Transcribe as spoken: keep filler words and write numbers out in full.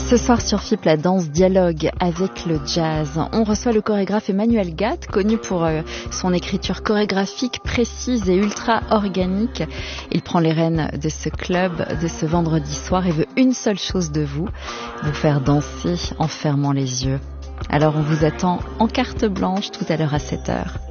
Ce soir sur F I P, la danse dialogue avec le jazz. On reçoit le chorégraphe Emmanuel Gatt, connu pour euh, son écriture chorégraphique précise et ultra organique. Il prend les rênes de ce club de ce vendredi soir et veut une seule chose de vous, vous faire danser en fermant les yeux. Alors on vous attend en carte blanche tout à l'heure à sept heures.